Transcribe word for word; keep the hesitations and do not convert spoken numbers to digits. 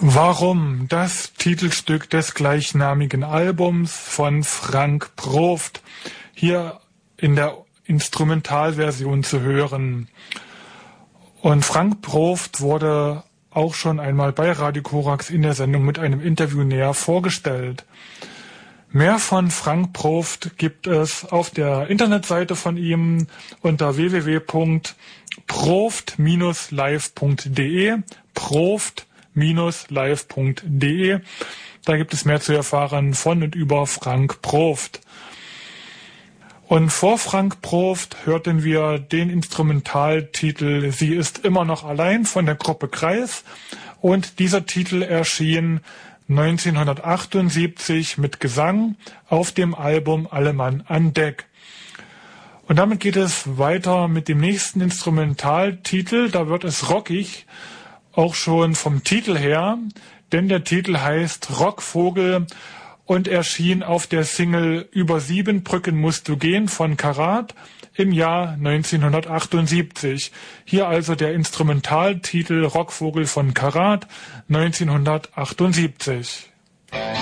Warum? Das Titelstück des gleichnamigen Albums von Frank Proft, hier in der Instrumentalversion zu hören. Und Frank Proft wurde auch schon einmal bei Radio Korax in der Sendung mit einem Interview näher vorgestellt. Mehr von Frank Proft gibt es auf der Internetseite von ihm unter w w w punkt proft Bindestrich live punkt de, proft Bindestrich live punkt de. Da gibt es mehr zu erfahren von und über Frank Proft. Und vor Frank Proft hörten wir den Instrumentaltitel Sie ist immer noch allein von der Gruppe Kreis. Und dieser Titel erschien neunzehnhundertachtundsiebzig mit Gesang auf dem Album Alle Mann an Deck. Und damit geht es weiter mit dem nächsten Instrumentaltitel. Da wird es rockig, auch schon vom Titel her, denn der Titel heißt Rockvogel und erschien auf der Single Über sieben Brücken musst du gehen von Karat im Jahr neunzehnhundertachtundsiebzig. Hier also der Instrumentaltitel Rockvogel von Karat neunzehnhundertachtundsiebzig.